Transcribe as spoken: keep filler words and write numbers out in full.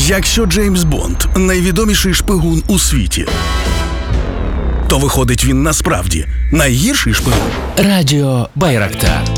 Якщо Джеймс Бонд – найвідоміший шпигун у світі, то виходить він насправді найгірший шпигун? Радіо Байрактар.